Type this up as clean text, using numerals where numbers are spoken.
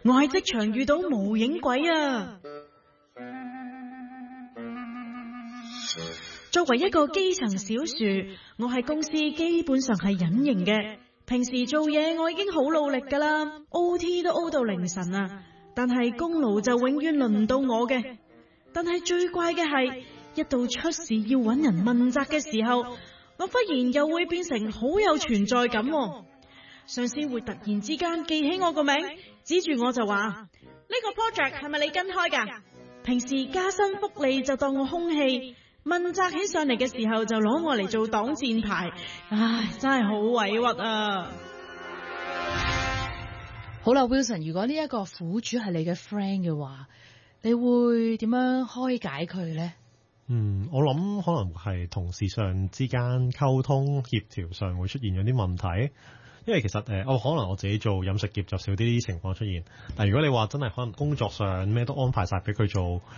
我喺職場遇到無影鬼啊！作為一個基層小樹，我喺公司基本上係隱形嘅。平時做嘢我已經好努力噶啦，OT 都 O 到凌晨啊，但係功勞就永遠輪唔到我嘅。但係最怪嘅係，一到出事要揾人問責嘅時候，我忽然又會變成好有存在感。上司會突然之間記起我個名，指住我就話：呢個 project 係咪你跟開㗎？平時加薪福利就當我空氣，問責起上嚟嘅時候就攞我嚟做擋箭牌，唉，真係好委屈啊！ 好啦 ，Wilson， 如果呢一個苦主係你嘅 friend 嘅話，你會點樣開解佢呢？ 我諗可能係同事上之間溝通協調上會出現咗啲問題。因為其實可能我自己做飲食業就少啲情況出現，但如果你話真係可能工作上咩都安排晒俾佢做，